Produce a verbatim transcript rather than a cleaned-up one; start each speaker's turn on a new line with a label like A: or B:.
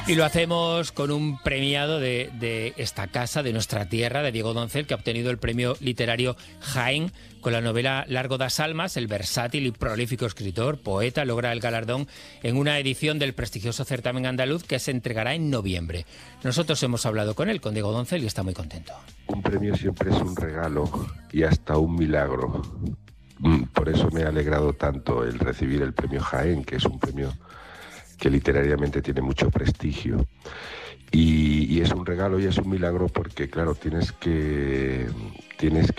A: Y lo hacemos con un premiado de, de esta casa, de nuestra tierra, de Diego Doncel, que ha obtenido el premio literario Jaén con la novela Largo das Almas. El versátil y prolífico escritor, poeta, logra el galardón en una edición del prestigioso certamen andaluz que se entregará en noviembre. Nosotros hemos hablado con él, con Diego Doncel, y está muy contento.
B: Un premio siempre es un regalo y hasta un milagro. Por eso me ha alegrado tanto el recibir el premio Jaén, que es un premio que literariamente tiene mucho prestigio. Y, y es un regalo y es un milagro porque, claro, tienes que, tienes